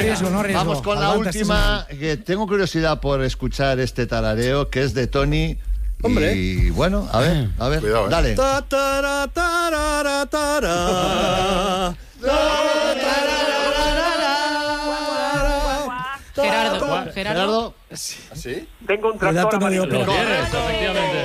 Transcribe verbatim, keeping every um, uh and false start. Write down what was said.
arriesgo, no arriesgo. Vamos con la Aguanta última, que tengo curiosidad por escuchar este tarareo, que es de Tony. Hombre. Y bueno, a ver, a ver, Cuidado, ¿eh? dale. Ta, tara, tarara, tara. Gerardo, Gerardo. Gerardo. ¿Así? Tengo un El dato tractor no dio amarillo. pie. Correcto, efectivamente.